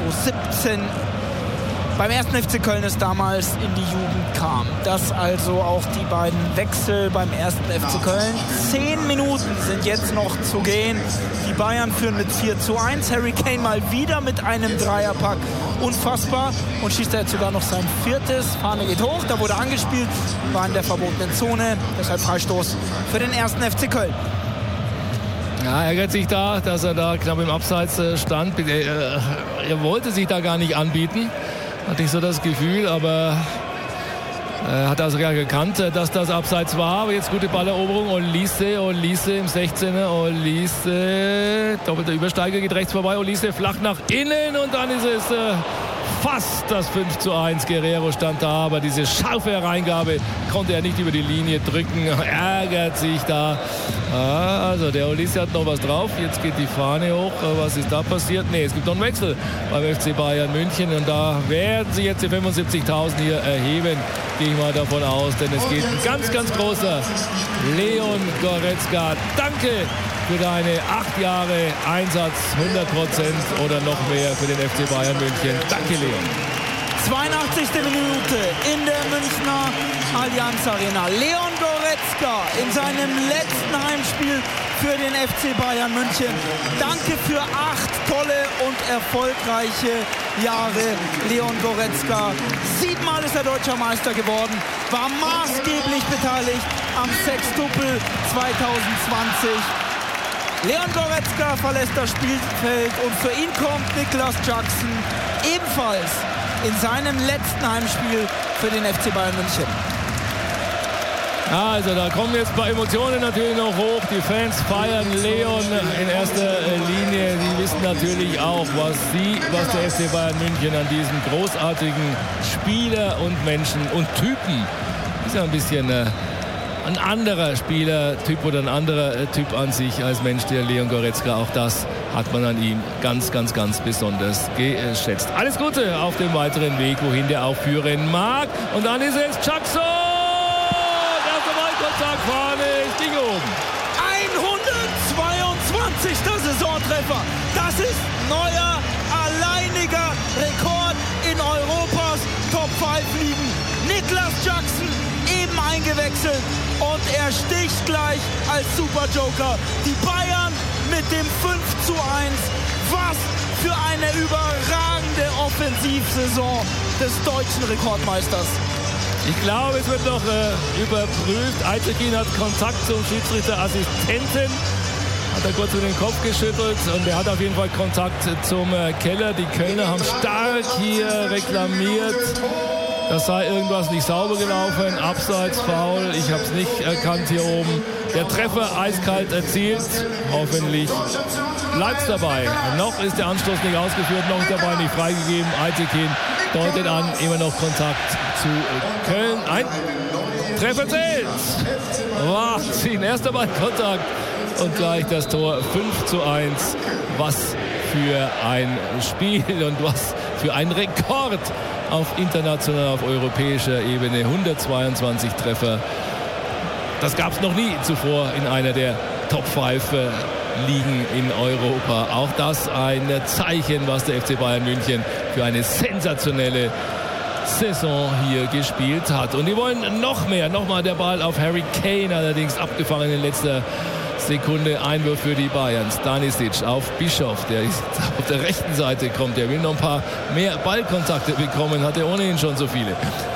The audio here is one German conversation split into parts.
17 beim 1. FC Köln es damals in die Jugend kam. Das also auch die beiden Wechsel beim 1. FC Köln. 10 Minuten sind jetzt noch zu gehen. Die Bayern führen mit 4:1. Harry Kane mal wieder mit einem Dreierpack. Unfassbar. Und schießt er jetzt sogar noch sein 4. Fahne geht hoch. Da wurde angespielt. War in der verbotenen Zone. Deshalb Freistoß für den 1. FC Köln. Ja, ärgert sich da, dass er da knapp im Abseits stand. Er wollte sich da gar nicht anbieten. Hatte ich so das Gefühl, aber hat also gar gekannt, dass das Abseits war. Aber jetzt gute Balleroberung. Olise im 16er. Olise, doppelter Übersteiger, geht rechts vorbei. Olise flach nach innen und dann ist es fast das 5:1. Guerrero stand da, aber diese scharfe Hereingabe konnte er nicht über die Linie drücken. Ärgert sich da. Also der Olise hat noch was drauf. Jetzt geht die Fahne hoch. Was ist da passiert? Nee, es gibt noch einen Wechsel beim FC Bayern München. Und da werden sich jetzt die 75.000 hier erheben. Gehe ich mal davon aus. Denn es geht ein ganz, ganz großer Leon Goretzka. Danke für deine 8 Jahre Einsatz. 100% oder noch mehr für den FC Bayern München. Danke, Leon. 82. Minute in der Münchner Allianz Arena. Leon Goretzka in seinem letzten Heimspiel für den FC Bayern München. Danke für 8 tolle und erfolgreiche Jahre, Leon Goretzka. 7-mal ist er deutscher Meister geworden, war maßgeblich beteiligt am Sextuppel 2020. Leon Goretzka verlässt das Spielfeld und für ihn kommt Nicklas Jackson ebenfalls in seinem letzten Heimspiel für den FC Bayern München. Also da kommen jetzt ein paar Emotionen natürlich noch hoch. Die Fans feiern Leon in erster Linie. Die wissen natürlich auch, was der FC Bayern München an diesem großartigen Spieler und Menschen und Typen, ist ja ein bisschen ein anderer Spielertyp oder ein anderer Typ an sich als Mensch, der Leon Goretzka. Auch das hat man an ihm ganz, ganz, ganz besonders geschätzt. Alles Gute auf dem weiteren Weg, wohin der auch führen mag. Und dann ist es Jackson. Fahne ist Ding oben. 122. Saisontreffer. Das ist neuer, alleiniger Rekord in Europas Top-5-Ligen. Nicklas Jackson eben eingewechselt und er sticht gleich als Superjoker. Die Bayern mit dem 5:1. Was für eine überragende Offensivsaison des deutschen Rekordmeisters. Ich glaube, es wird noch überprüft. Aitekin hat Kontakt zum Schiedsrichterassistenten. Hat er kurz mit dem Kopf geschüttelt und er hat auf jeden Fall Kontakt zum Keller. Die Kölner haben stark hier reklamiert. Das sei irgendwas nicht sauber gelaufen. Abseits, Foul. Ich habe es nicht erkannt hier oben. Der Treffer eiskalt erzielt. Hoffentlich bleibt es dabei. Noch ist der Anstoß nicht ausgeführt. Noch ist der Ball nicht freigegeben. Aitekin deutet an. Immer noch Kontakt zu Köln. Ein Treffer zählt. Wahnsinn. Erster Ballkontakt und gleich das Tor. 5:1. Was für ein Spiel und was für ein Rekord auf internationaler, auf europäischer Ebene. 122 Treffer. Das gab es noch nie zuvor in einer der Top 5 Ligen in Europa. Auch das ein Zeichen, was der FC Bayern München für eine sensationelle Saison hier gespielt hat. Und die wollen noch mehr. Nochmal der Ball auf Harry Kane, allerdings abgefangen in letzter Sekunde. Einwurf für die Bayern. Stanisic auf Bischof, der ist auf der rechten Seite kommt. Der will noch ein paar mehr Ballkontakte bekommen, hat er ohnehin schon so viele.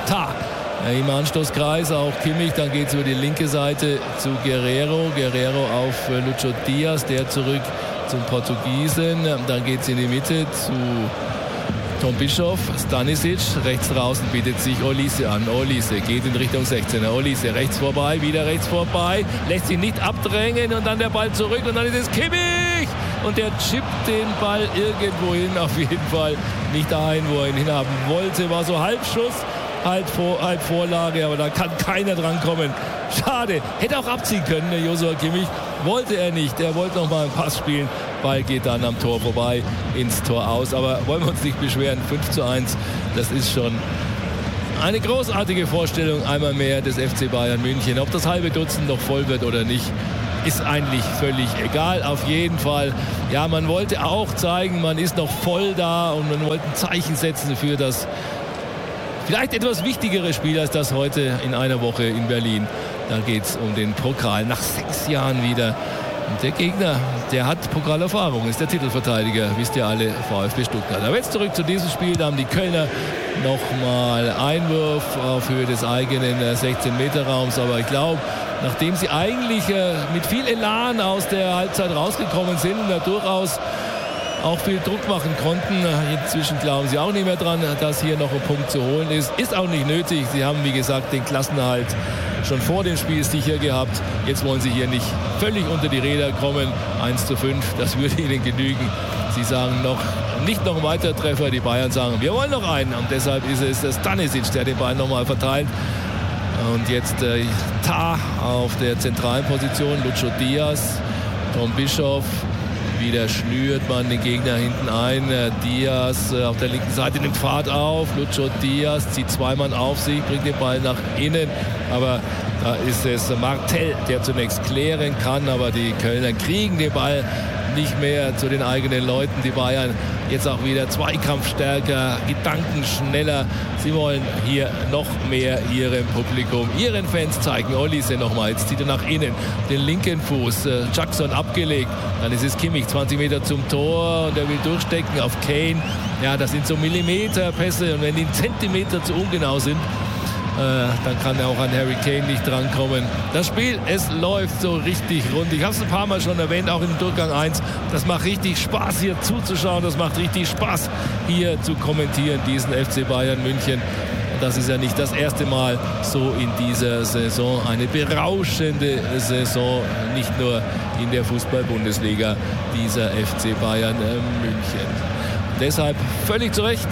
Im Anstoßkreis auch Kimmich, dann geht es über die linke Seite zu Guerrero auf Lucho Diaz, der zurück zum Portugiesen. Dann geht es in die Mitte zu Tom Bischof. Stanisic rechts draußen bietet sich Olise an. Olise geht in Richtung 16er. Olise rechts vorbei, wieder rechts vorbei, lässt ihn nicht abdrängen und dann der Ball zurück und dann ist es Kimmich und der chippt den Ball irgendwo hin, auf jeden Fall nicht dahin, wo er ihn hinhaben wollte. War so Halbschuss, halb Vorlage, aber da kann keiner dran kommen. Schade, hätte auch abziehen können, der Joshua Kimmich. Wollte er nicht, er wollte noch mal einen Pass spielen. Ball geht dann am Tor vorbei, ins Tor aus. Aber wollen wir uns nicht beschweren, 5:1, das ist schon eine großartige Vorstellung, einmal mehr des FC Bayern München. Ob das halbe Dutzend noch voll wird oder nicht, ist eigentlich völlig egal. Auf jeden Fall, ja, man wollte auch zeigen, man ist noch voll da und man wollte ein Zeichen setzen für das vielleicht etwas wichtigere Spiel als das heute in einer Woche in Berlin. Da geht es um den Pokal nach 6 Jahren wieder. Und der Gegner, der hat Pokalerfahrung, ist der Titelverteidiger, wisst ihr alle, VfB Stuttgart. Aber jetzt zurück zu diesem Spiel, da haben die Kölner nochmal Einwurf auf Höhe des eigenen 16-Meter-Raums. Aber ich glaube, nachdem sie eigentlich mit viel Elan aus der Halbzeit rausgekommen sind und da durchaus auch viel Druck machen konnten. Inzwischen glauben sie auch nicht mehr dran, dass hier noch ein Punkt zu holen ist. Ist auch nicht nötig. Sie haben, wie gesagt, den Klassenerhalt schon vor dem Spiel sicher gehabt. Jetzt wollen sie hier nicht völlig unter die Räder kommen. 1:5, das würde ihnen genügen. Sie sagen nicht noch ein weiterer Treffer. Die Bayern sagen, wir wollen noch einen. Und deshalb ist es Stanisic, der den Ball nochmal verteilt. Und jetzt Tah auf der zentralen Position. Lucho Diaz, Tom Bischoff. Wieder schnürt man den Gegner hinten ein. Diaz auf der linken Seite nimmt Fahrt auf. Lucho Diaz zieht 2 Mann auf sich, bringt den Ball nach innen. Aber da ist es Martel, der zunächst klären kann. Aber die Kölner kriegen den Ball nicht mehr zu den eigenen Leuten. Die Bayern jetzt auch wieder zweikampfstärker, gedankenschneller. Sie wollen hier noch mehr ihrem Publikum, ihren Fans zeigen. Olise nochmal, jetzt zieht er nach innen, den linken Fuß, Jackson abgelegt. Dann ist es Kimmich, 20 Meter zum Tor und er will durchstecken auf Kane. Ja, das sind so Millimeterpässe und wenn die Zentimeter zu ungenau sind, dann kann er auch an Harry Kane nicht drankommen. Das Spiel, es läuft so richtig rund. Ich habe es ein paar Mal schon erwähnt, auch im Durchgang 1. Das macht richtig Spaß, hier zuzuschauen. Das macht richtig Spaß, hier zu kommentieren, diesen FC Bayern München. Und das ist ja nicht das erste Mal so in dieser Saison. Eine berauschende Saison, nicht nur in der Fußball-Bundesliga, dieser FC Bayern München. Und deshalb völlig zu Recht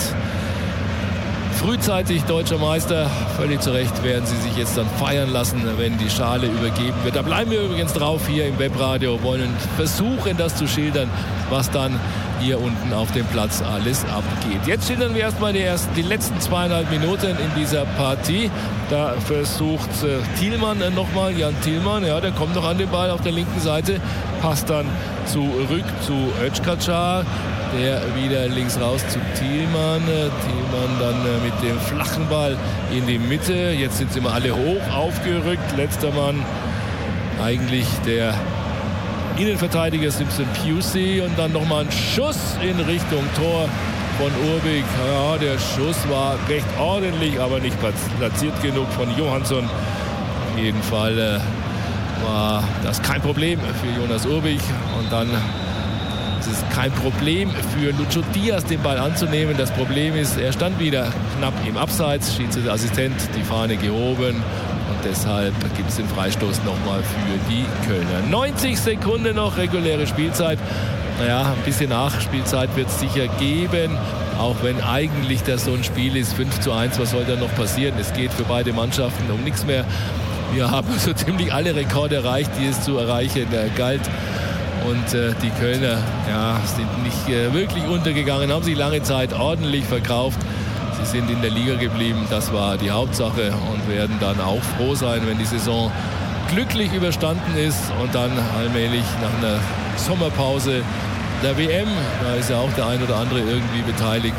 frühzeitig deutscher Meister. Völlig zu Recht werden sie sich jetzt dann feiern lassen, wenn die Schale übergeben wird. Da bleiben wir übrigens drauf hier im Webradio, wollen versuchen, das zu schildern, was dann hier unten auf dem Platz alles abgeht. Jetzt schildern wir erstmal die letzten 2,5 Minuten in dieser Partie. Da versucht Thielmann nochmal, Jan Thielmann, ja, der kommt noch an den Ball auf der linken Seite, passt dann zurück zu Özkacar. Der wieder links raus zu Thielmann. Thielmann dann mit dem flachen Ball in die Mitte. Jetzt sind sie mal alle hoch aufgerückt. Letzter Mann eigentlich der Innenverteidiger Simpson Pusey. Und dann nochmal ein Schuss in Richtung Tor von Urbik. Ja, der Schuss war recht ordentlich, aber nicht platziert genug von Johansson. Auf jeden Fall war das kein Problem für Jonas Urbik. Und dann es ist kein Problem für Lucho Diaz, den Ball anzunehmen. Das Problem ist, er stand wieder knapp im Abseits. Schiedsrichterassistent die Fahne gehoben. Und deshalb gibt es den Freistoß nochmal für die Kölner. 90 Sekunden noch reguläre Spielzeit. Naja, ein bisschen Nachspielzeit wird es sicher geben. Auch wenn eigentlich das so ein Spiel ist, 5:1, was soll da noch passieren? Es geht für beide Mannschaften um nichts mehr. Wir haben so ziemlich alle Rekorde erreicht, die es zu erreichen galt. Und die Kölner sind nicht wirklich untergegangen, haben sich lange Zeit ordentlich verkauft. Sie sind in der Liga geblieben, das war die Hauptsache und werden dann auch froh sein, wenn die Saison glücklich überstanden ist und dann allmählich nach einer Sommerpause der WM, da ist ja auch der ein oder andere irgendwie beteiligt,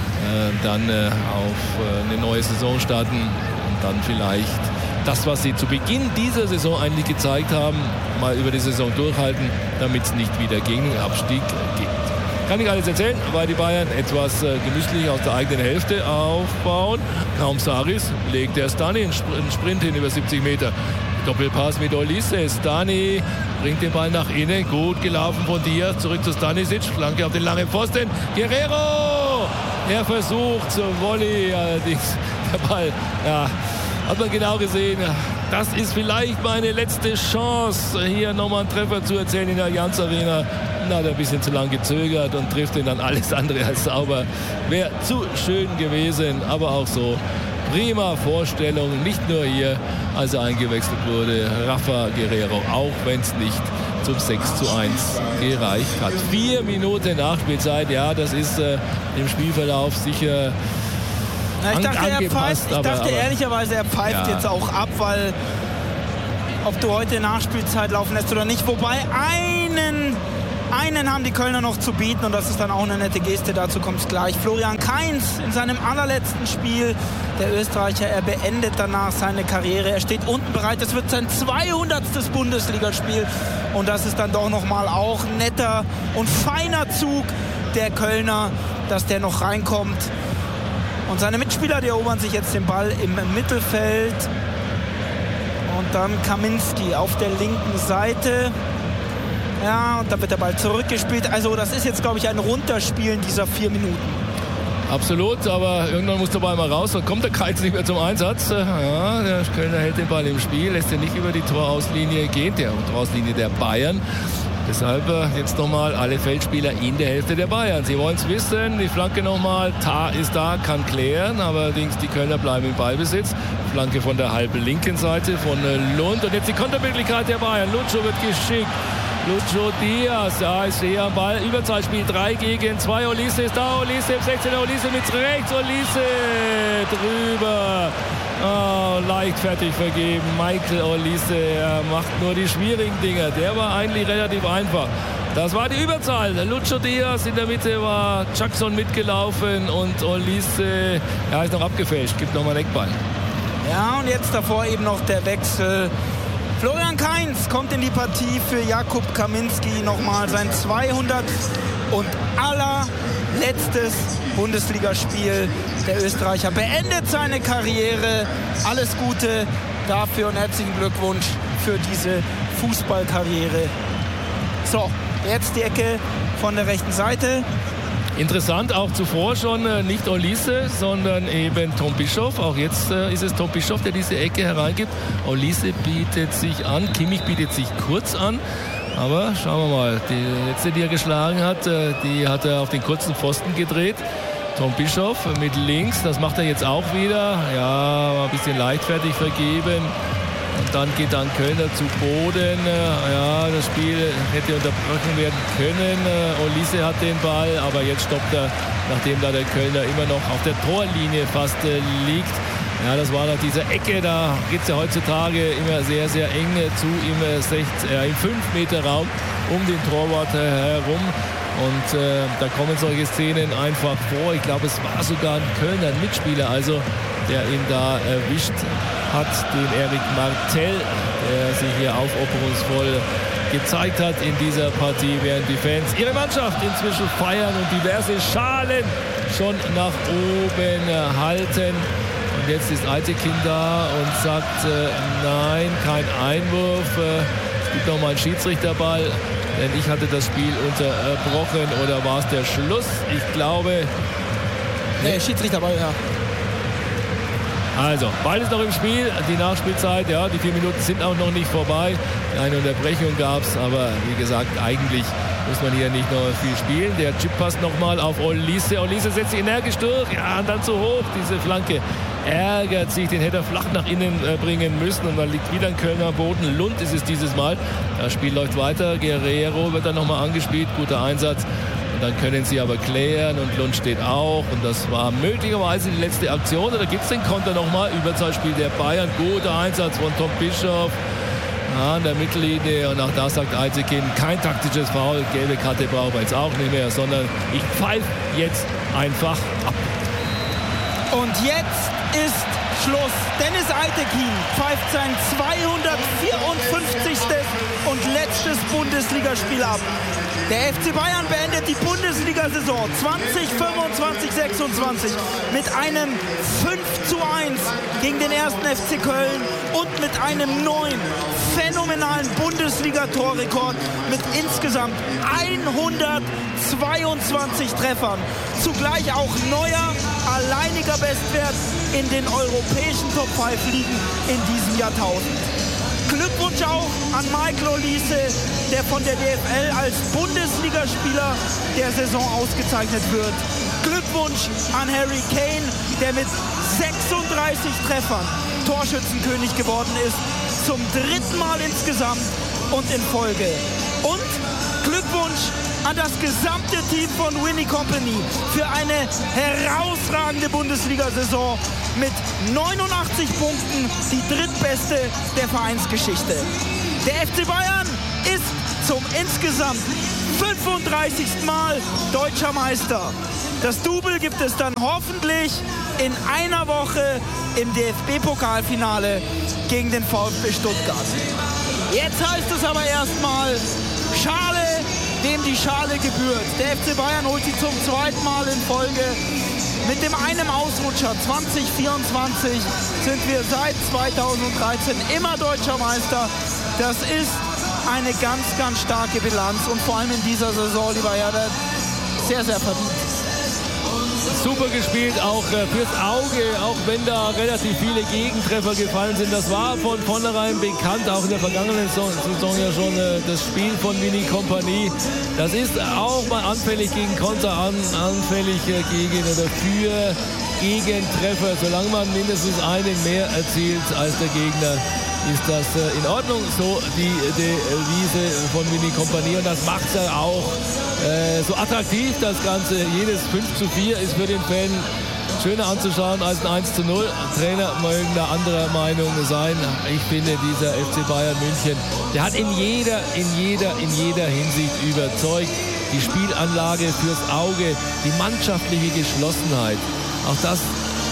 dann auf eine neue Saison starten und dann vielleicht das, was sie zu Beginn dieser Saison eigentlich gezeigt haben, mal über die Saison durchhalten, damit es nicht wieder gegen den Abstieg geht. Kann ich alles erzählen, weil die Bayern etwas genüsslich aus der eigenen Hälfte aufbauen. Kaum Saris legt der Stani einen Sprint hin über 70 Meter. Doppelpass mit Olise. Stani bringt den Ball nach innen. Gut gelaufen von Diaz. Zurück zu Stanisic. Flanke auf den langen Pfosten. Guerrero! Er versucht zur Volley. Allerdings der Ball, hat man genau gesehen. Das ist vielleicht meine letzte Chance, hier nochmal einen Treffer zu erzielen in der Allianz Arena. Da hat er ein bisschen zu lang gezögert und trifft ihn dann alles andere als sauber. Wäre zu schön gewesen, aber auch so. Prima Vorstellung, nicht nur hier, als er eingewechselt wurde. Rafa Guerrero, auch wenn es nicht zum 6:1 gereicht hat. 4 Minuten Nachspielzeit, ja, das ist im Spielverlauf sicher ich dachte ehrlicherweise, er pfeift jetzt auch ab, weil ob du heute Nachspielzeit laufen lässt oder nicht. Wobei einen haben die Kölner noch zu bieten und das ist dann auch eine nette Geste, dazu kommt es gleich. Florian Kainz in seinem allerletzten Spiel, der Österreicher, er beendet danach seine Karriere. Er steht unten bereit, es wird sein 200. Bundesligaspiel und das ist dann doch nochmal auch ein netter und feiner Zug der Kölner, dass der noch reinkommt. Und seine Mitspieler, die erobern sich jetzt den Ball im Mittelfeld. Und dann Kaminski auf der linken Seite. Ja, und da wird der Ball zurückgespielt. Also das ist jetzt, glaube ich, ein Runterspielen dieser 4 Minuten. Absolut, aber irgendwann muss der Ball mal raus. Dann kommt der Kainz nicht mehr zum Einsatz. Ja, der Kölner hält den Ball im Spiel, lässt ihn nicht über die Torauslinie gehen, der Torauslinie der Bayern. Deshalb jetzt nochmal alle Feldspieler in der Hälfte der Bayern. Sie wollen es wissen, die Flanke nochmal, Tah ist da, kann klären, aber allerdings die Kölner bleiben im Ballbesitz. Flanke von der halben linken Seite von Lund und jetzt die Kontermöglichkeit der Bayern. Lucho wird geschickt. Lucho Diaz, da ist er am Ball. Überzahlspiel 3 gegen 2. Olise ist da. Olise im 16er. Olise mit rechts. Olise drüber. Oh, leichtfertig vergeben. Michael Olise, er macht nur die schwierigen Dinger. Der war eigentlich relativ einfach. Das war die Überzahl. Lucho Diaz in der Mitte war Jackson mitgelaufen und Olise, er ist noch abgefälscht. Gibt nochmal einen Eckball. Ja, und jetzt davor eben noch der Wechsel. Florian Kainz kommt in die Partie für Jakub Kaminski, nochmal sein 200 und allerletztes Bundesligaspiel. Der Österreicher beendet seine Karriere. Alles Gute dafür und herzlichen Glückwunsch für diese Fußballkarriere. So, jetzt die Ecke von der rechten Seite. Interessant, auch zuvor schon nicht Olise, sondern eben Tom Bischoff. Auch jetzt ist es Tom Bischoff, der diese Ecke hereingibt. Olise bietet sich an, Kimmich bietet sich kurz an. Aber schauen wir mal, die letzte, die er geschlagen hat, die hat er auf den kurzen Pfosten gedreht. Tom Bischoff mit links, das macht er jetzt auch wieder. Ja, war ein bisschen leichtfertig vergeben. Und dann geht dann Kölner zu Boden. Ja, das Spiel hätte unterbrochen werden können. Olise hat den Ball, aber jetzt stoppt er, nachdem da der Kölner immer noch auf der Torlinie fast liegt. Ja, das war nach dieser Ecke, da geht es ja heutzutage immer sehr, sehr eng zu im 5-Meter-Raum um den Torwart herum. Und da kommen solche Szenen einfach vor. Ich glaube, es war sogar ein Kölner Mitspieler, also der ihn da erwischt hat, den Erik Martell, der sich hier aufopferungsvoll gezeigt hat in dieser Partie, während die Fans ihre Mannschaft inzwischen feiern und diverse Schalen schon nach oben halten. Und jetzt ist Aytekin da und sagt, nein, kein Einwurf. Es gibt nochmal einen Schiedsrichterball, denn ich hatte das Spiel unterbrochen. Oder war es der Schluss? Ich glaube... Nee, Schiedsrichterball, ja. Also, Ball ist noch im Spiel, die Nachspielzeit, ja, die 4 Minuten sind auch noch nicht vorbei. Eine Unterbrechung gab es, aber wie gesagt, eigentlich muss man hier nicht noch viel spielen. Der Chip passt nochmal auf Olise. Olise setzt sich energisch durch, ja, und dann zu hoch, diese Flanke. Ärgert sich, den hätte er flach nach innen bringen müssen und dann liegt wieder ein Kölner am Boden. Lund ist es dieses Mal. Das Spiel läuft weiter, Guerrero wird dann nochmal angespielt, guter Einsatz. Dann können sie aber klären und Lund steht auch. Und das war möglicherweise die letzte Aktion. Und da gibt es den Konter nochmal. Überzahlspiel der Bayern. Guter Einsatz von Tom Bischoff. Ja, an der Mittellinie. Und auch da sagt Aytekin, kein taktisches Foul. Gelbe Karte brauchen wir jetzt auch nicht mehr. Sondern ich pfeife jetzt einfach ab. Und jetzt ist Schluss. Dennis Aytekin pfeift sein 254. und letztes Bundesligaspiel ab. Der FC Bayern beendet die Bundesliga-Saison 2025-26 mit einem 5:1 gegen den 1. FC Köln und mit einem neuen, phänomenalen Bundesliga-Torrekord mit insgesamt 122 Treffern. Zugleich auch neuer, alleiniger Bestwert in den europäischen Top-5-Ligen in diesem Jahrtausend. Glückwunsch auch an Michael Olise, der von der DFL als Bundesligaspieler der Saison ausgezeichnet wird. Glückwunsch an Harry Kane, der mit 36 Treffern Torschützenkönig geworden ist, zum 3. Mal insgesamt und in Folge. Und Glückwunsch an das gesamte Team von Winnie Company für eine herausragende Bundesliga-Saison mit 89 Punkten, die drittbeste der Vereinsgeschichte. Der FC Bayern ist zum insgesamt 35. Mal deutscher Meister. Das Double gibt es dann hoffentlich in einer Woche im DFB-Pokalfinale gegen den VfB Stuttgart. Jetzt heißt es aber erstmal Schale, dem die Schale gebührt. Der FC Bayern holt sie zum zweiten Mal in Folge. Mit dem einen Ausrutscher 2024 sind wir seit 2013 immer deutscher Meister. Das ist eine ganz, ganz starke Bilanz und vor allem in dieser Saison, lieber Herbert, sehr, sehr verdient. Super gespielt, auch fürs Auge, auch wenn da relativ viele Gegentreffer gefallen sind. Das war von vornherein bekannt, auch in der vergangenen Saison ja schon das Spiel von Winnie Company. Das ist auch mal anfällig gegen Konter, anfällig gegen oder für Gegentreffer. Solange man mindestens einen mehr erzielt als der Gegner, ist das in Ordnung. So die Devise von Winnie Company und das macht ja auch so attraktiv das Ganze. Jedes 5:4 ist für den Fan schöner anzuschauen als ein 1:0. Trainer mögen da anderer Meinung sein. Ich finde, dieser FC Bayern München, der hat in jeder Hinsicht überzeugt. Die Spielanlage fürs Auge, die mannschaftliche Geschlossenheit. Auch das,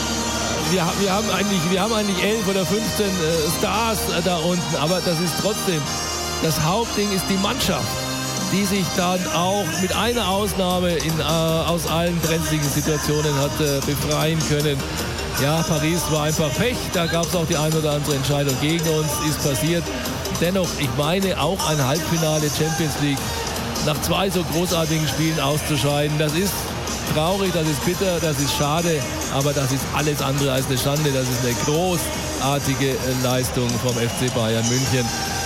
wir haben eigentlich 11 oder 15 Stars da unten, aber das ist trotzdem, das Hauptding ist die Mannschaft, die sich dann auch mit einer Ausnahme aus allen brenzligen Situationen hat befreien können. Ja, Paris war einfach Pech, da gab es auch die ein oder andere Entscheidung gegen uns, ist passiert. Dennoch, ich meine, auch ein Halbfinale Champions League nach 2 so großartigen Spielen auszuscheiden, das ist traurig, das ist bitter, das ist schade, aber das ist alles andere als eine Schande. Das ist eine großartige Leistung vom FC Bayern München.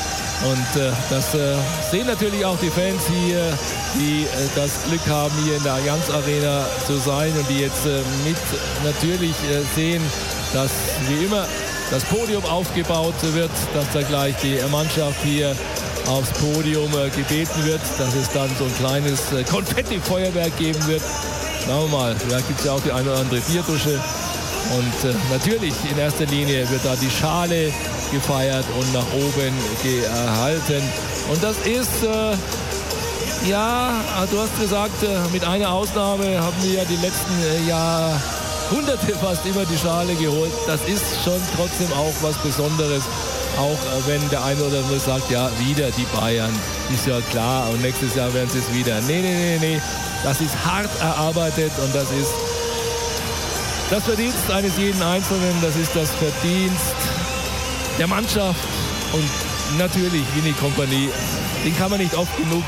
Und das sehen natürlich auch die Fans hier, die das Glück haben, hier in der Allianz Arena zu sein und die jetzt mit natürlich sehen, dass wie immer das Podium aufgebaut wird, dass da gleich die Mannschaft hier aufs Podium gebeten wird, dass es dann so ein kleines Konfetti-Feuerwerk geben wird. Schauen wir mal, vielleicht gibt es ja auch die eine oder andere Bierdusche. Und natürlich in erster Linie wird da die Schale gefeiert und nach oben gehalten. Und das ist, ja, du hast gesagt, mit einer Ausnahme haben wir ja die letzten Jahrhunderte fast immer die Schale geholt. Das ist schon trotzdem auch was Besonderes. Auch wenn der eine oder andere sagt, ja, wieder die Bayern, ist ja klar und nächstes Jahr werden sie es wieder. Nee. Das ist hart erarbeitet und das ist das Verdienst eines jeden Einzelnen, das ist das Verdienst der Mannschaft und natürlich Winnie Company. Den kann man nicht oft genug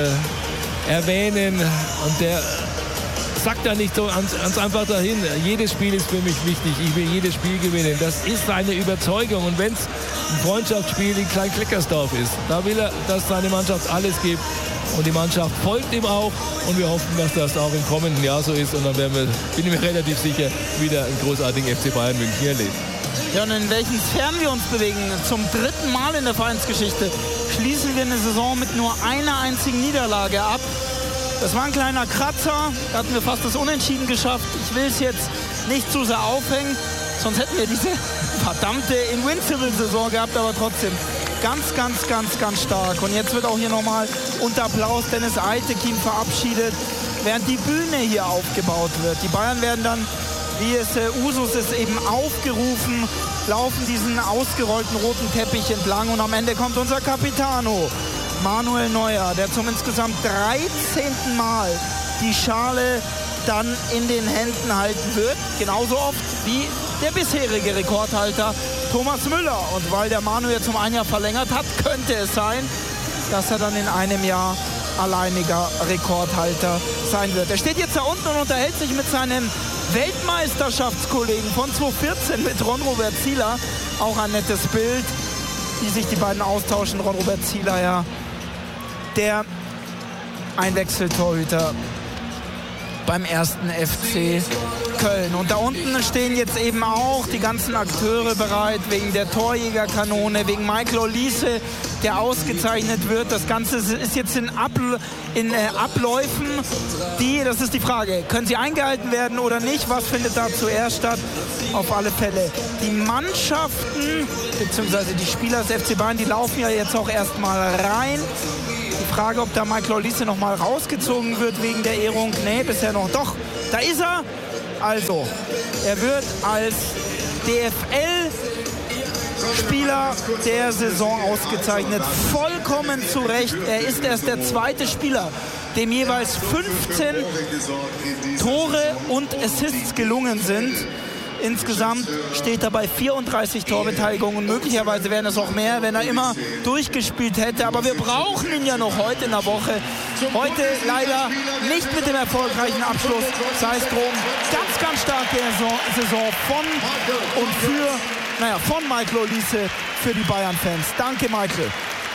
erwähnen und der sagt da nicht so ganz einfach dahin. Jedes Spiel ist für mich wichtig, ich will jedes Spiel gewinnen. Das ist seine Überzeugung und wenn es ein Freundschaftsspiel in Klein-Kleckersdorf ist, da will er, dass seine Mannschaft alles gibt. Und die Mannschaft folgt ihm auch und wir hoffen, dass das auch im kommenden Jahr so ist. Und dann werden wir, bin ich mir relativ sicher, wieder einen großartigen FC Bayern München erleben. Ja, und in welchen Sphären wir uns bewegen. Zum 3. Mal in der Vereinsgeschichte schließen wir eine Saison mit nur einer einzigen Niederlage ab. Das war ein kleiner Kratzer, da hatten wir fast das Unentschieden geschafft. Ich will es jetzt nicht zu sehr aufhängen, sonst hätten wir diese verdammte Invincible-Saison gehabt, aber trotzdem. Ganz stark. Und jetzt wird auch hier nochmal unter Applaus Dennis Eitekin verabschiedet, während die Bühne hier aufgebaut wird. Die Bayern werden dann, wie es Usus ist, eben aufgerufen, laufen diesen ausgerollten roten Teppich entlang und am Ende kommt unser Capitano, Manuel Neuer, der zum insgesamt 13. Mal die Schale dann in den Händen halten wird. Genauso oft wie der bisherige Rekordhalter Thomas Müller. Und weil der Manu jetzt um ein Jahr verlängert hat, könnte es sein, dass er dann in einem Jahr alleiniger Rekordhalter sein wird. Er steht jetzt da unten und unterhält sich mit seinem Weltmeisterschaftskollegen von 2014 mit Ron-Robert Zieler. Auch ein nettes Bild, wie sich die beiden austauschen. Ron-Robert Zieler, ja, der Einwechseltorhüter beim 1. FC Köln. Und da unten stehen jetzt eben auch die ganzen Akteure bereit, wegen der Torjägerkanone, wegen Michael Olise, der ausgezeichnet wird. Das Ganze ist jetzt in Abläufen. Das ist die Frage, können sie eingehalten werden oder nicht? Was findet da zuerst statt? Auf alle Fälle. Die Mannschaften, beziehungsweise die Spieler des FC Bayern, die laufen ja jetzt auch erstmal rein. Die Frage, ob da Michael Olise noch mal rausgezogen wird wegen der Ehrung. Nee, bisher noch. Doch, da ist er. Also, er wird als DFL-Spieler der Saison ausgezeichnet. Vollkommen zu Recht. Er ist erst der zweite Spieler, dem jeweils 15 Tore und Assists gelungen sind. Insgesamt steht er bei 34 Torbeteiligungen. Möglicherweise wären es auch mehr, wenn er immer durchgespielt hätte. Aber wir brauchen ihn ja noch heute in der Woche. Heute leider nicht mit dem erfolgreichen Abschluss. Sei es drum, ganz starke Saison von und von Michael Olise für die Bayern-Fans. Danke, Michael.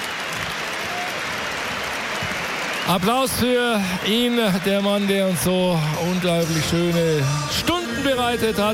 Applaus für ihn, der Mann, der uns so unglaublich schöne Stunden bereitet hat.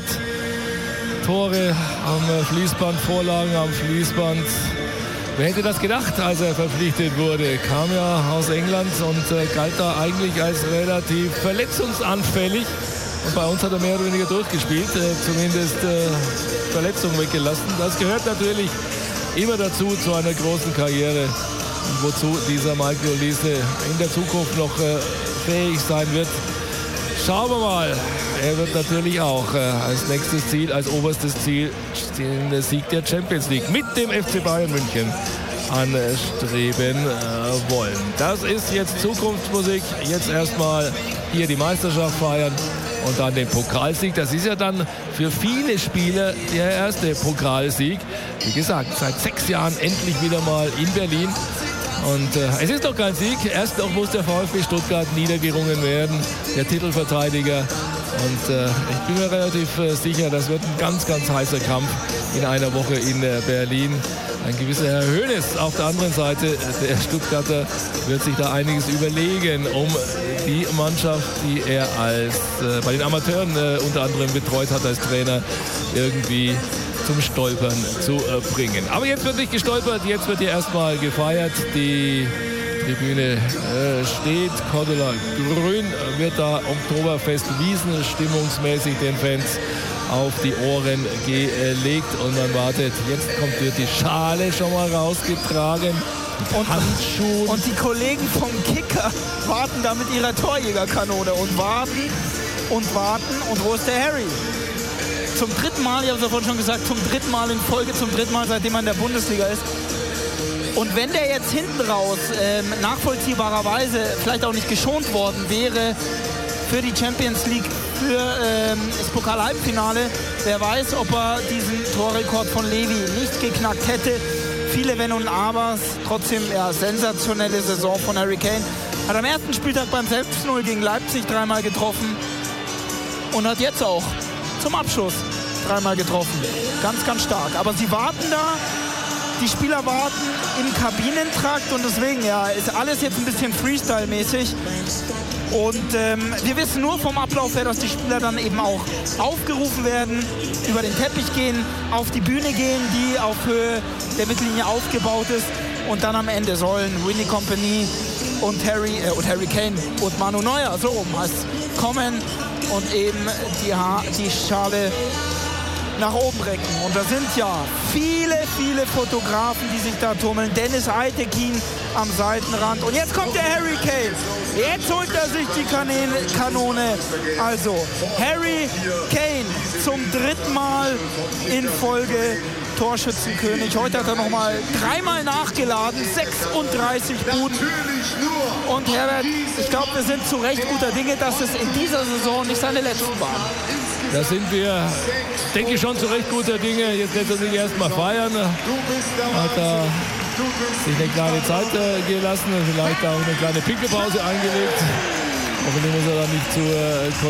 Tore am Fließband, Vorlagen am Fließband. Wer hätte das gedacht, als er verpflichtet wurde? Kam ja aus England und galt da eigentlich als relativ verletzungsanfällig. Und bei uns hat er mehr oder weniger durchgespielt, zumindest Verletzungen weggelassen. Das gehört natürlich immer dazu, zu einer großen Karriere. Und wozu dieser Michael Olise in der Zukunft noch fähig sein wird. Schauen wir mal. Er wird natürlich auch als nächstes Ziel, als oberstes Ziel den Sieg der Champions League mit dem FC Bayern München anstreben wollen. Das ist jetzt Zukunftsmusik. Jetzt erstmal hier die Meisterschaft feiern und dann den Pokalsieg. Das ist ja dann für viele Spieler der erste Pokalsieg. Wie gesagt, seit 6 Jahren endlich wieder mal in Berlin. Und es ist noch kein Sieg. Erst noch muss der VfB Stuttgart niedergerungen werden, der Titelverteidiger. Und ich bin mir relativ sicher, das wird ein ganz heißer Kampf in einer Woche in Berlin. Ein gewisser Herr Hoeneß auf der anderen Seite, der Stuttgarter, wird sich da einiges überlegen, um die Mannschaft, die er bei den Amateuren unter anderem betreut hat als Trainer, irgendwie zum Stolpern zu bringen. Aber jetzt wird nicht gestolpert, jetzt wird hier erstmal gefeiert. Die Tribüne steht, Cordula Grün wird da Oktoberfest Wiesn stimmungsmäßig den Fans auf die Ohren gelegt und man wartet. Jetzt wird die Schale schon mal rausgetragen. Und Handschuhen. Und die Kollegen vom Kicker warten da mit ihrer Torjägerkanone und warten. Und wo ist der Harry? Zum 3. Mal, ich habe es ja vorhin schon gesagt, zum 3. Mal in Folge, zum 3. Mal, seitdem er in der Bundesliga ist. Und wenn der jetzt hinten raus nachvollziehbarerweise vielleicht auch nicht geschont worden wäre für die Champions League, für das Pokal-Halbfinale, wer weiß, ob er diesen Torrekord von Levi nicht geknackt hätte. Viele Wenn und Abers, trotzdem sensationelle Saison von Harry Kane. Hat am ersten Spieltag beim 6-0 gegen Leipzig 3-mal getroffen und hat jetzt auch zum Abschluss 3-mal getroffen. Ganz stark. Aber sie warten da. Die Spieler warten im Kabinentrakt und deswegen ist alles jetzt ein bisschen Freestyle-mäßig. Und wir wissen nur vom Ablauf her, dass die Spieler dann eben auch aufgerufen werden, über den Teppich gehen, auf die Bühne gehen, die auf Höhe der Mittellinie aufgebaut ist. Und dann am Ende sollen Winnie Kompany und Harry Kane und Manu Neuer, so rum heißt, kommen und eben die Schale nach oben recken. Und da sind viele Fotografen, die sich da tummeln. Dennis Eitekin am Seitenrand. Und jetzt kommt der Harry Kane. Jetzt holt er sich die Kanone. Also Harry Kane zum 3. Mal in Folge Torschützenkönig. Heute hat er noch mal 3-mal nachgeladen. 36 Buden. Und Herbert, ich glaube, wir sind zu Recht guter Dinge, dass es in dieser Saison nicht seine letzten waren. Da sind wir, denke ich, schon zu Recht guter Dinge. Jetzt lässt er sich erstmal feiern. Hat da sich eine kleine Zeit gelassen, vielleicht auch eine kleine Pinkelpause eingelegt. Hoffentlich muss er dann nicht zur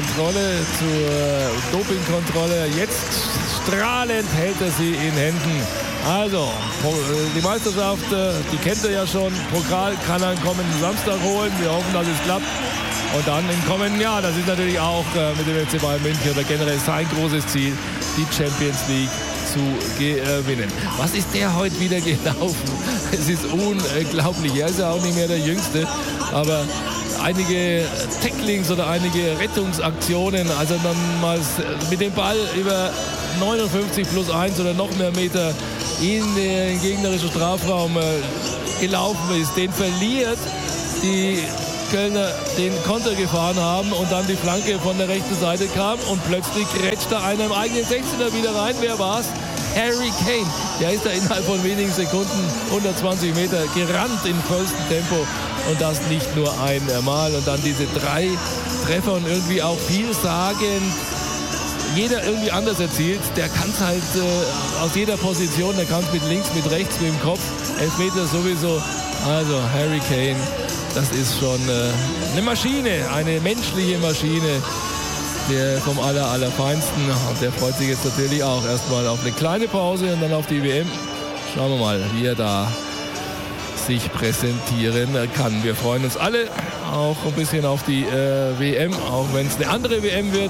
Dopingkontrolle. Jetzt strahlend hält er sie in Händen. Also, die Meisterschaft, die kennt er ja schon. Pokal kann er am kommenden Samstag holen. Wir hoffen, dass es klappt. Und dann im kommenden Jahr, das ist natürlich auch mit dem FC Bayern München oder generell sein großes Ziel, die Champions League zu gewinnen. Was ist der heute wieder gelaufen? Es ist unglaublich. Er ist ja auch nicht mehr der Jüngste, aber einige Tacklings oder einige Rettungsaktionen, also dann mal mit dem Ball über 59+1 oder noch mehr Meter in den gegnerischen Strafraum gelaufen ist, den verliert, die Kölner den Konter gefahren haben und dann die Flanke von der rechten Seite kam und plötzlich grätscht da einer im eigenen 16er wieder rein. Wer war's? Harry Kane. Der ist da innerhalb von wenigen Sekunden 120 Meter gerannt in vollstem Tempo und das nicht nur einmal. Und dann diese 3 Treffer und irgendwie auch vielsagend. Jeder irgendwie anders erzielt. Der kann es halt aus jeder Position, der kann es mit links, mit rechts, mit dem Kopf. Elfmeter sowieso. Also Harry Kane, das ist schon eine Maschine, eine menschliche Maschine. Der vom Allerfeinsten. Und der freut sich jetzt natürlich auch erstmal auf eine kleine Pause und dann auf die WM. Schauen wir mal, wie er da sich präsentieren kann. Wir freuen uns alle auch ein bisschen auf die WM, auch wenn es eine andere WM wird.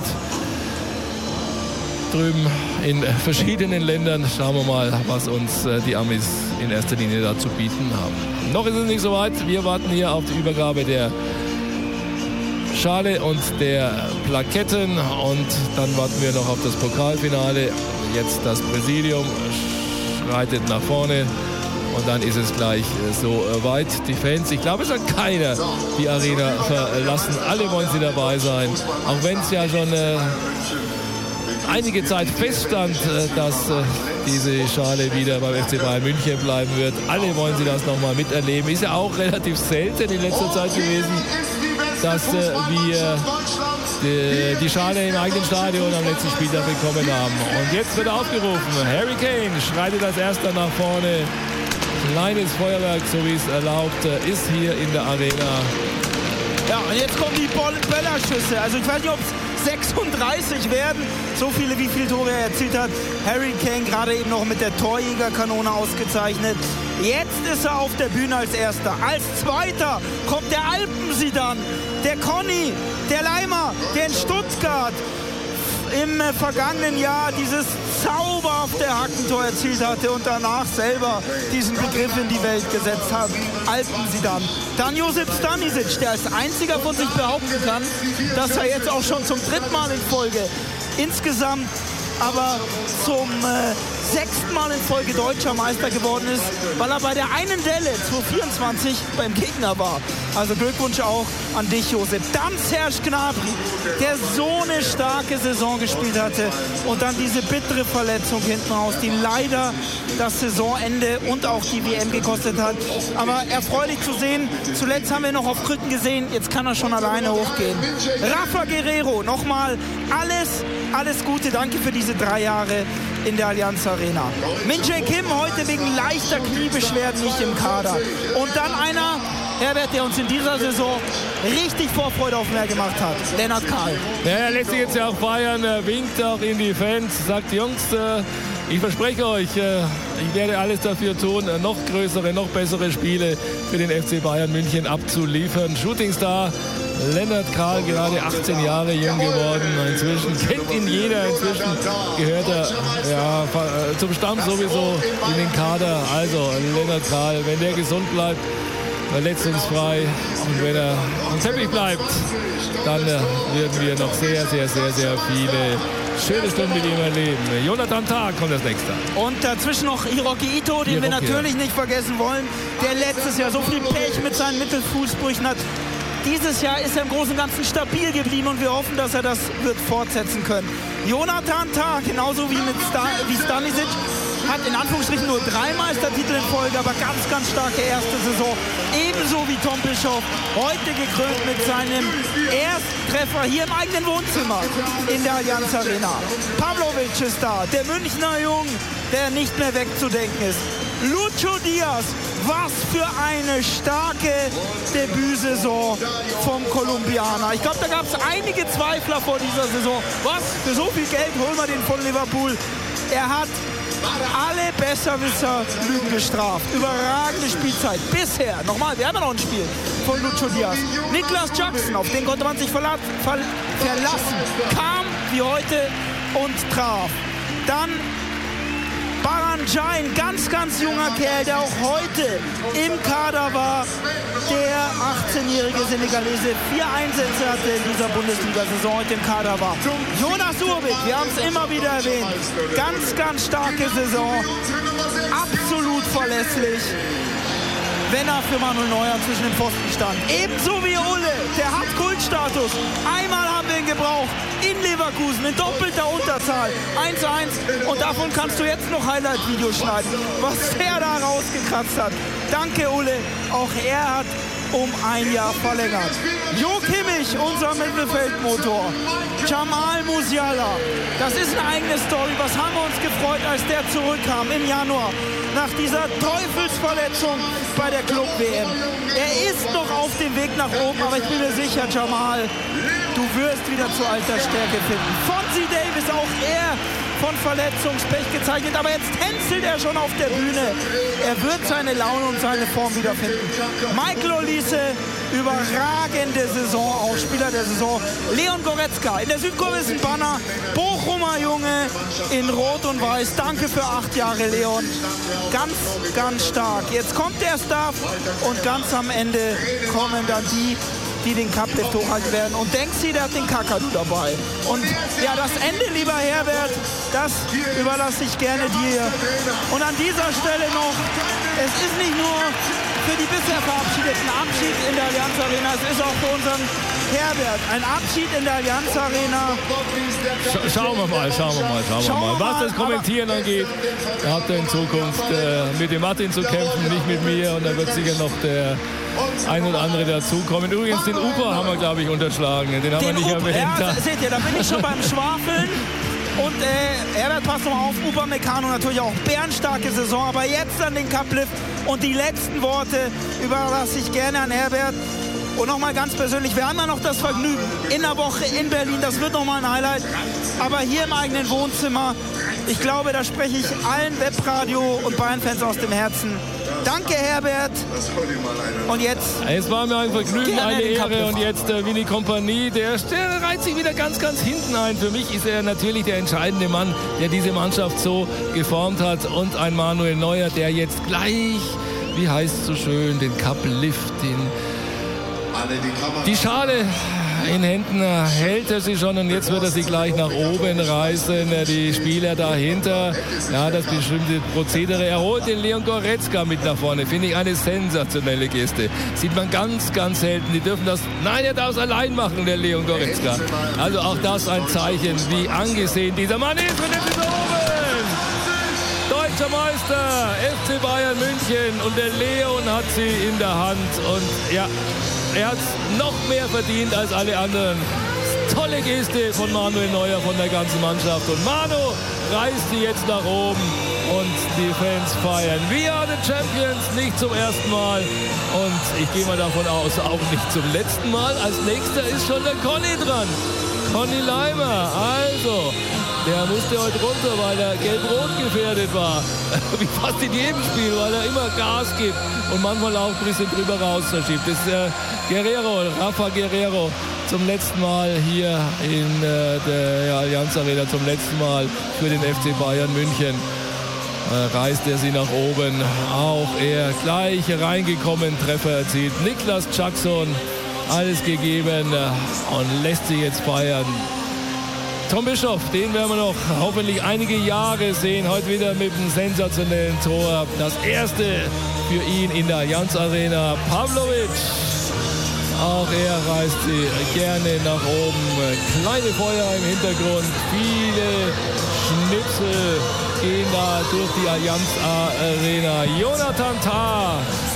Drüben in verschiedenen Ländern. Schauen wir mal, was uns die Amis in erster Linie da zu bieten haben. Noch ist es nicht so weit. Wir warten hier auf die Übergabe der Schale und der Plaketten und dann warten wir noch auf das Pokalfinale. Jetzt das Präsidium schreitet nach vorne und dann ist es gleich so weit. Die Fans, ich glaube, es hat keiner die Arena verlassen. Alle wollen sie dabei sein, auch wenn es ja schon einige Zeit feststand, dass diese Schale wieder beim FC Bayern München bleiben wird. Alle wollen sie das nochmal miterleben. Ist ja auch relativ selten in letzter Zeit gewesen, dass wir die Schale im eigenen Stadion am letzten Spieltag bekommen haben. Und jetzt wird aufgerufen. Harry Kane schreitet als erster nach vorne. Kleines Feuerwerk, so wie es erlaubt ist hier in der Arena. Ja, und jetzt kommen die Böllerschüsse. Also ich weiß nicht, ob es 36 werden. So viele, wie viele Tore er erzielt hat. Harry Kane gerade eben noch mit der Torjägerkanone ausgezeichnet. Jetzt ist er auf der Bühne als Erster. Als Zweiter kommt der Alpensidan, der Conny, der Leimer, der in Stuttgart im vergangenen Jahr dieses zauberhafte Hackentor erzielt hatte und danach selber diesen Begriff in die Welt gesetzt hat. Alpensidan. Dann Josip Stanisic, der als einziger von sich behaupten kann, dass er jetzt auch schon zum 3. Mal in Folge insgesamt aber zum 6. Mal in Folge deutscher Meister geworden ist, weil er bei der einen Delle 2024 beim Gegner war. Also Glückwunsch auch an dich, Josep. Dann Serge Gnabry, der so eine starke Saison gespielt hatte und dann diese bittere Verletzung hinten raus, die leider das Saisonende und auch die WM gekostet hat. Aber erfreulich zu sehen, zuletzt haben wir noch auf Krücken gesehen, jetzt kann er schon alleine hochgehen. Rafa Guerrero, nochmal alles Gute, danke für diese 3 Jahre in der Allianz Arena. Min-Jae Kim heute wegen leichter Kniebeschwerden nicht im Kader. Und dann einer, Herbert, der uns in dieser Saison richtig Vorfreude auf mehr gemacht hat. Lennart Kahl. Ja, er lässt sich jetzt ja auch feiern, winkt auch in die Fans, sagt, Jungs, ich verspreche euch, ich werde alles dafür tun, noch größere, noch bessere Spiele für den FC Bayern München abzuliefern. Shootingstar Lennart Kahl, gerade 18 Jahre jung geworden. Inzwischen kennt ihn jeder. Inzwischen gehört er zum Stamm sowieso in den Kader. Also Lennart Kahl, wenn der gesund bleibt, verletzungsfrei und wenn er am Teppich bleibt, dann werden wir noch sehr viele schöne Stunden mit ihm erleben. Jonathan Tah kommt als nächster. Und dazwischen noch Hiroki Ito, den wir natürlich nicht vergessen wollen, der letztes Jahr so viel Pech mit seinen Mittelfußbrüchen hat. Dieses Jahr ist er im Großen und Ganzen stabil geblieben und wir hoffen, dass er das wird fortsetzen können. Jonathan Tah, genauso wie Stanisic, hat in Anführungsstrichen nur 3 Meistertitel in Folge, aber ganz starke erste Saison. Ebenso wie Tom Bischoff, heute gekrönt mit seinem Ersttreffer hier im eigenen Wohnzimmer in der Allianz Arena. Pavlovic ist da, der Münchner Jung, der nicht mehr wegzudenken ist. Lucho Diaz, was für eine starke Debütsaison vom Kolumbianer. Ich glaube, da gab es einige Zweifler vor dieser Saison. Was? Für so viel Geld holen wir den von Liverpool. Er hat alle Besserwisser Lügen gestraft. Überragende Spielzeit. Bisher, nochmal, wir haben ja noch ein Spiel von Lucho Diaz. Niklas Jackson, auf den konnte man sich verlassen. Kam wie heute und traf. Dann Iliman Ndiaye, ein ganz, ganz junger Kerl, der auch heute im Kader war. Der 18-jährige Senegalese 4 Einsätze hatte in dieser Bundesliga-Saison, heute im Kader war. Jonas Urbik, wir haben es immer wieder erwähnt, ganz, ganz starke Saison, absolut verlässlich, wenn er für Manuel Neuer zwischen den Pfosten stand. Ebenso wie Ulle, der hat Kultstatus. Einmal haben wir ihn gebraucht in Leverkusen in doppelter Unterzahl. 1:1 und davon kannst du jetzt noch Highlight-Videos schneiden, was der da rausgekratzt hat. Danke Ulle, auch er hat um 1 Jahr verlängert. Jo Kimmich, unser Mittelfeldmotor. Jamal Musiala, das ist eine eigene Story. Was haben wir uns gefreut, als der zurückkam im Januar nach dieser Teufelsverletzung bei der Club-WM. Er ist noch auf dem Weg nach oben, aber ich bin mir sicher, Jamal, du wirst wieder zu alter Stärke finden. Fonzie Davis, auch er von Verletzungspech gezeichnet, aber jetzt tänzelt er schon auf der Bühne. Er wird seine Laune und seine Form wiederfinden. Michael Olise, überragende Saison, auch Spieler der Saison. Leon Goretzka in der Südkurve Banner, Bochumer Junge in Rot und Weiß. Danke für 8 Jahre, Leon. Ganz, ganz stark. Jetzt kommt der Staff und ganz am Ende kommen dann die den Cup-Lift hochhalten werden. Und Denksi, der hat den Kakadu dabei. Und ja, das Ende, lieber Herbert, das überlasse ich gerne dir. Und an dieser Stelle noch, es ist nicht nur für die bisher Verabschiedeten Abschied in der Allianz Arena, es ist auch für unseren Herbert ein Abschied in der Allianz Arena. Schauen wir mal. Was das Kommentieren angeht, da habt ihr in Zukunft mit dem Martin zu kämpfen, nicht mit mir. Und da wird sicher noch der ein oder andere dazukommen. Übrigens, den Uber haben wir, glaube ich, unterschlagen. Den haben wir nicht erwähnt. Ja, seht ihr, da bin ich schon beim Schwafeln. Und Herbert, passt noch mal auf, Upamecano natürlich auch bärenstarke Saison. Aber jetzt an den Cup-Lift und die letzten Worte überlasse ich gerne an Herbert. Und nochmal ganz persönlich, wir haben ja noch das Vergnügen in der Woche in Berlin, das wird nochmal ein Highlight, aber hier im eigenen Wohnzimmer, ich glaube, da spreche ich allen Webradio- und Bayern-Fans aus dem Herzen. Danke, Herbert. Und jetzt? Es war mir ein Vergnügen, eine Ehre. Und jetzt Willy Kompanie, der reiht sich wieder ganz, ganz hinten ein. Für mich ist er natürlich der entscheidende Mann, der diese Mannschaft so geformt hat. Und ein Manuel Neuer, der jetzt gleich, wie heißt es so schön, den Cup-Lift, die Schale in Händen hält er sie schon und jetzt wird er sie gleich nach oben reißen. Die Spieler dahinter, ja, das bestimmte Prozedere. Er holt den Leon Goretzka mit nach vorne. Finde ich eine sensationelle Geste. Sieht man ganz, ganz selten. Die dürfen das, nein, er darf es allein machen, der Leon Goretzka. Also auch das ein Zeichen, wie angesehen dieser Mann ist. Und jetzt ist er oben. Deutscher Meister, FC Bayern München. Und der Leon hat sie in der Hand. Und ja, er hat es noch mehr verdient als alle anderen. Tolle Geste von Manuel Neuer, von der ganzen Mannschaft. Und Manu reißt sie jetzt nach oben und die Fans feiern. We are the Champions, nicht zum ersten Mal. Und ich gehe mal davon aus, auch nicht zum letzten Mal. Als nächster ist schon der Conny dran. Conny Leimer, also, der musste heute runter, weil er gelb-rot gefährdet war. Wie fast in jedem Spiel, weil er immer Gas gibt und manchmal auch ein bisschen drüber raus verschiebt. Das ist Rafa Guerrero, zum letzten Mal hier in der Allianz Arena, zum letzten Mal für den FC Bayern München. Reißt er sie nach oben. Auch er gleich reingekommen, Treffer erzielt. Niklas Jackson, alles gegeben und lässt sie jetzt feiern. Tom Bischoff, den werden wir noch hoffentlich einige Jahre sehen. Heute wieder mit einem sensationellen Tor. Das erste für ihn in der Allianz Arena. Pavlovic, auch er reißt sie gerne nach oben. Kleine Feuer im Hintergrund. Viele Schnipsel gehen da durch die Allianz Arena. Jonathan Tah.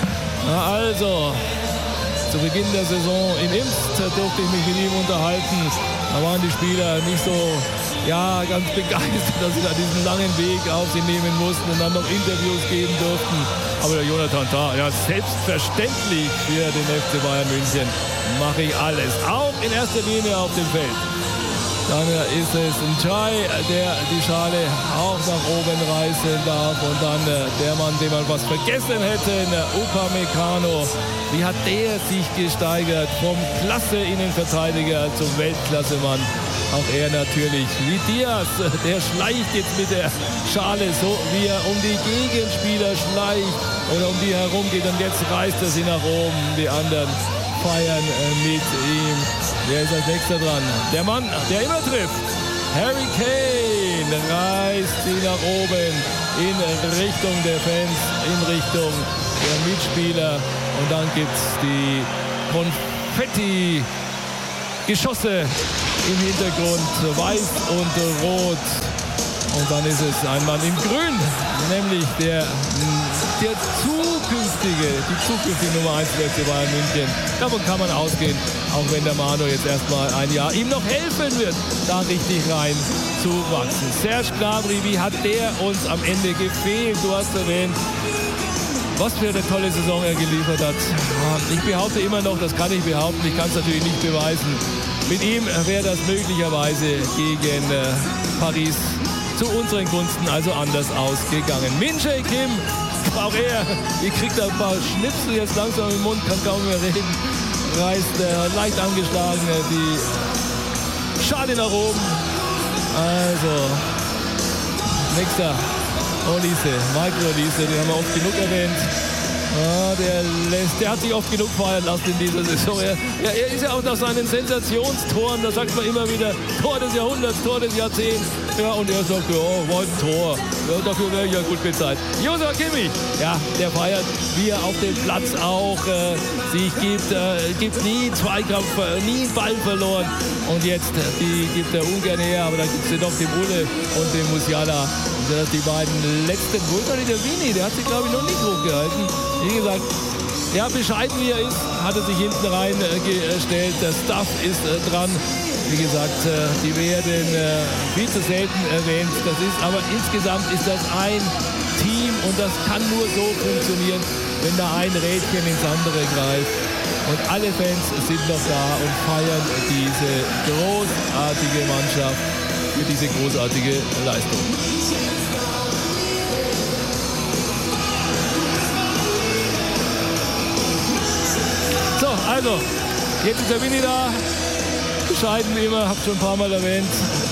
Also, zu Beginn der Saison in Imst durfte ich mich mit ihm unterhalten. Da waren die Spieler nicht so ganz begeistert, dass sie da diesen langen Weg auf sie nehmen mussten und dann noch Interviews geben durften. Aber der Jonathan Tah, ja, selbstverständlich für den FC Bayern München mache ich alles, auch in erster Linie auf dem Feld. Dann ist es Ndiaye, der die Schale auch nach oben reißen darf. Und dann der Mann, den man was vergessen hätte, Upamecano. Wie hat der sich gesteigert vom Klasse-Innenverteidiger zum Weltklasse-Mann? Auch er natürlich, wie Diaz, der schleicht jetzt mit der Schale, so wie er um die Gegenspieler schleicht oder um die herum geht. Und jetzt reißt er sie nach oben. Die anderen feiern mit ihm. Wer ist als nächster dran? Der Mann, der immer trifft. Harry Kane reißt sie nach oben in Richtung der Fans, in Richtung der Mitspieler. Und dann gibt es die Konfetti-Geschosse im Hintergrund, weiß und rot. Und dann ist es ein Mann im Grün, nämlich die zukünftige Nummer 1 FC Bayern München. Davon kann man ausgehen, auch wenn der Manu jetzt erstmal ein Jahr ihm noch helfen wird, da richtig rein zu wachsen. Serge Gnabry, wie hat der uns am Ende gefehlt? Du hast erwähnt, was für eine tolle Saison er geliefert hat. Ich behaupte immer noch, das kann ich behaupten, ich kann es natürlich nicht beweisen. Mit ihm wäre das möglicherweise gegen Paris zu unseren Gunsten also anders ausgegangen. Min Jae Kim, auch er, ihr kriegt ein paar Schnipsel jetzt langsam im Mund, kann kaum mehr reden, reißt leicht angeschlagen die Schale nach oben. Also, nächster, Michael Olise, den haben wir oft genug erwähnt. Der hat sich oft genug feiern lassen in dieser Saison. Er ist ja auch nach seinen Sensationstoren, da sagt man immer wieder, Tor des Jahrhunderts, Tor des Jahrzehnts. Ja, und er sagt, ja, war ein Tor. Ja, dafür wäre ich ja gut bezahlt. Joshua Kimmich, ja, der feiert, wie er auf dem Platz auch sich gibt nie Zweikampf, nie Ball verloren. Und jetzt, die gibt er ungern her, aber da gibt es ja doch den Ulle und den Musiala. Die beiden letzten, wo ist der Vini? Der hat sich, glaube ich, noch nicht hochgehalten. Wie gesagt, ja, bescheiden wie er ist, hat er sich hinten rein gestellt. Der Staff ist dran. Wie gesagt, die werden viel zu selten erwähnt. Aber insgesamt ist das ein Team und das kann nur so funktionieren, wenn da ein Rädchen ins andere greift. Und alle Fans sind noch da und feiern diese großartige Mannschaft für diese großartige Leistung. So, also, jetzt ist der Winnie da. Bescheiden wie immer, habe schon ein paar Mal erwähnt.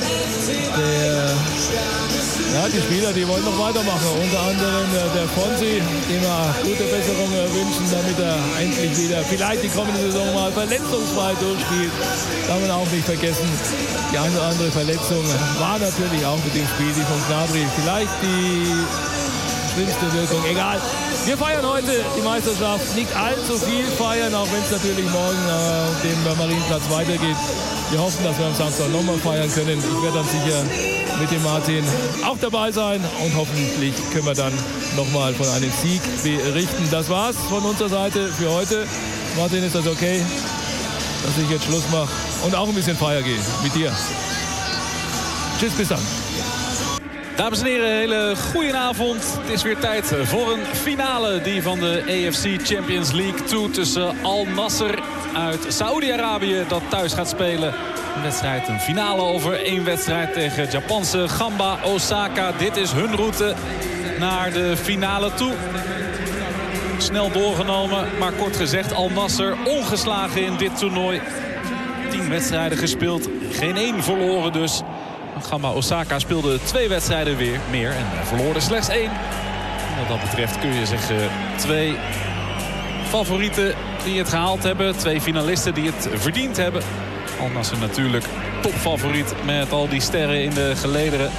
Die Spieler, die wollen noch weitermachen. Unter anderem der Fonsi, dem wir gute Besserung wünschen, damit er endlich wieder vielleicht die kommende Saison mal verletzungsfrei durchspielt. Darf man auch nicht vergessen. Die eine oder andere Verletzung war natürlich auch mit dem Spiel, die von Gnabry. Vielleicht die schlimmste Wirkung, egal. Wir feiern heute die Meisterschaft, nicht allzu viel feiern, auch wenn es natürlich morgen dem Marienplatz weitergeht. Wir hoffen, dass wir am Samstag nochmal feiern können. Ich werde dann sicher mit dem Martin auch dabei sein und hoffentlich können wir dann nochmal von einem Sieg berichten. Das war's von unserer Seite für heute. Martin, ist das okay, dass ich jetzt Schluss mache und auch ein bisschen feiern gehe mit dir? Tschüss, bis dann. Dames en heren, hele goedenavond. Het is weer tijd voor een finale, die van de AFC Champions League 2 tussen Al Nassr uit Saoedi-Arabië, dat thuis gaat spelen. Een wedstrijd, een finale over één wedstrijd tegen het Japanse Gamba Osaka. Dit is hun route naar de finale toe. Snel doorgenomen, maar kort gezegd, Al Nassr ongeslagen in dit toernooi. 10 wedstrijden gespeeld, geen 1 verloren dus. Gamba Osaka speelde 2 wedstrijden weer meer en verloor er slechts 1. Wat dat betreft kun je zeggen 2 favorieten die het gehaald hebben. 2 finalisten die het verdiend hebben. Al Nassr natuurlijk topfavoriet met al die sterren in de gelederen.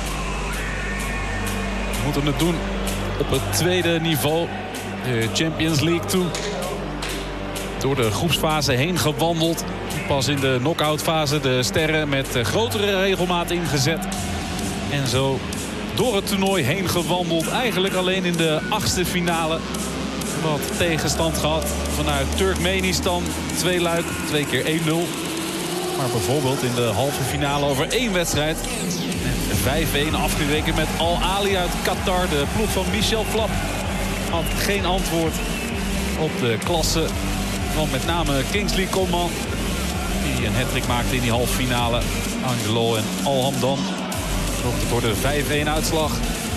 We moeten het doen op het tweede niveau. De Champions League 2. Door de groepsfase heen gewandeld. Pas in de knock-outfase de sterren met grotere regelmaat ingezet. En zo door het toernooi heen gewandeld. Eigenlijk alleen in de 8e finale. Wat tegenstand gehad vanuit Turkmenistan. 2 luik, 2 keer 1-0. Maar bijvoorbeeld in de halve finale over 1 wedstrijd. 5-1 afgerekend met Al Ahly uit Qatar. De ploeg van Michel Flap had geen antwoord op de klasse van met name Kingsley Coman. Die een hattrick maakte in die halve finale. Angelo en Al Hamdan zorgde voor de 5-1 uitslag.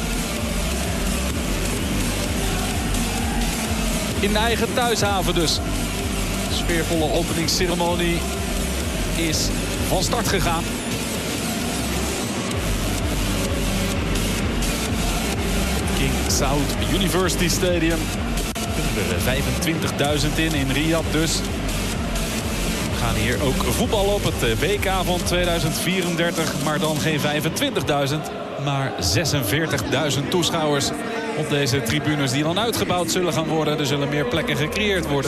In de eigen thuishaven dus. De sfeervolle openingsceremonie is van start gegaan. Saud University Stadium. Er 25.000 in Riyadh dus. We gaan hier ook voetballen op het WK van 2034. Maar dan geen 25.000, maar 46.000 toeschouwers op deze tribunes die dan uitgebouwd zullen gaan worden. Er zullen meer plekken gecreëerd worden.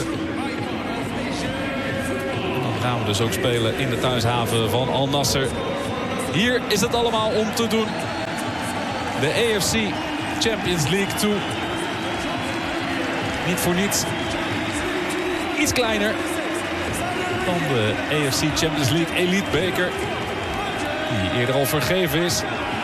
En dan gaan we dus ook spelen in de thuishaven van Al Nassr. Hier is het allemaal om te doen. De AFC Champions League 2. Niet voor niets. Iets kleiner dan de AFC Champions League Elite Beker. Die eerder al vergeven is.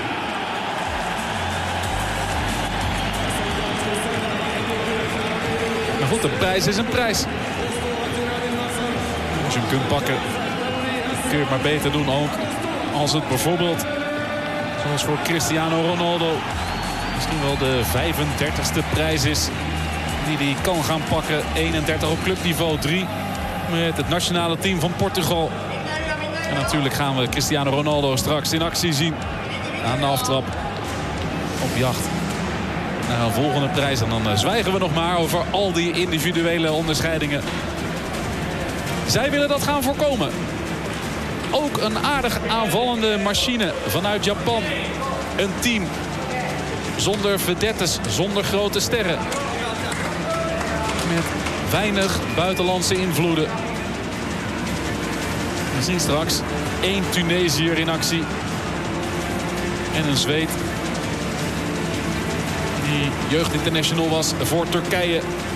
Maar goed, een prijs is een prijs. Als je hem kunt pakken, kun je het maar beter doen ook. Als het bijvoorbeeld, zoals voor Cristiano Ronaldo, misschien wel de 35e prijs is die hij kan gaan pakken. 31 op clubniveau, 3 met het nationale team van Portugal. En natuurlijk gaan we Cristiano Ronaldo straks in actie zien aan de aftrap. Op jacht naar een volgende prijs. En dan zwijgen we nog maar over al die individuele onderscheidingen. Zij willen dat gaan voorkomen. Ook een aardig aanvallende machine vanuit Japan. Een team zonder vedettes, zonder grote sterren. Met weinig buitenlandse invloeden. We zien straks 1 Tunesiër in actie. En een Zweed. Die jeugdinternational was voor Turkije.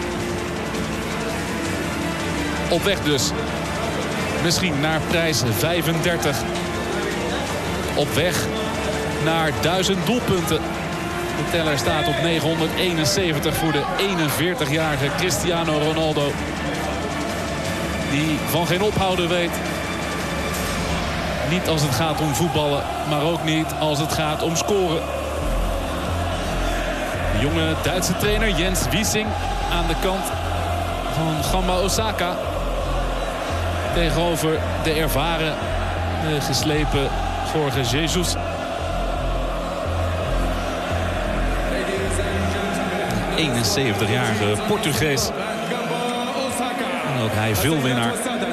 Op weg dus. Misschien naar prijs 35. Op weg naar 1000 doelpunten. De teller staat op 971 voor de 41-jarige Cristiano Ronaldo. Die van geen ophouden weet. Niet als het gaat om voetballen, maar ook niet als het gaat om scoren. De jonge Duitse trainer Jens Wiesing aan de kant van Gamba Osaka. Tegenover de ervaren, de geslepen Jorge Jesus. De 71-jarige Portugees. En ook hij veel winnaar.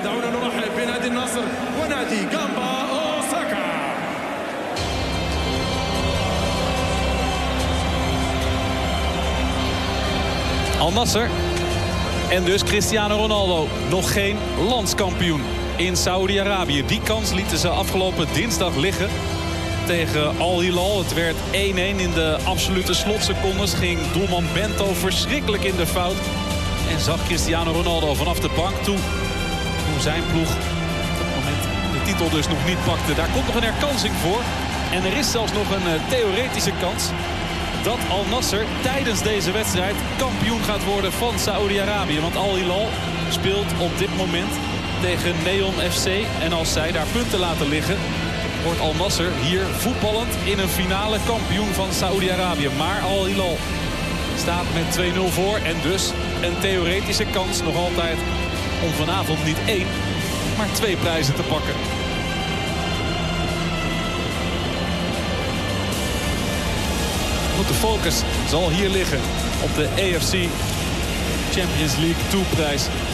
Al Nassr en dus Cristiano Ronaldo. Nog geen landskampioen in Saudi-Arabië. Die kans lieten ze afgelopen dinsdag liggen tegen Al Hilal. Het werd 1-1 in de absolute slotsecondes. Ging doelman Bento verschrikkelijk in de fout. En zag Cristiano Ronaldo vanaf de bank toe hoe zijn ploeg op het moment de titel dus nog niet pakte. Daar komt nog een herkansing voor. En er is zelfs nog een theoretische kans dat Al Nassr tijdens deze wedstrijd kampioen gaat worden van Saoedi-Arabië. Want Al Hilal speelt op dit moment tegen Neom FC. En als zij daar punten laten liggen, wordt Al Nassr hier voetballend in een finale kampioen van Saoedi-Arabië. Maar Al Hilal staat met 2-0 voor. En dus een theoretische kans nog altijd om vanavond niet 1, maar 2 prijzen te pakken. De focus zal hier liggen op de AFC Champions League 2-prijs.